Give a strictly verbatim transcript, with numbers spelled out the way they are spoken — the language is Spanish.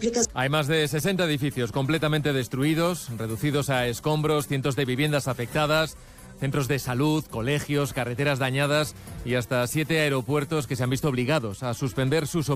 explica. Hay más de sesenta edificios completamente destruidos, reducidos a escombros, cientos de viviendas afectadas, centros de salud, colegios, carreteras dañadas y hasta siete aeropuertos que se han visto obligados a suspender sus operaciones.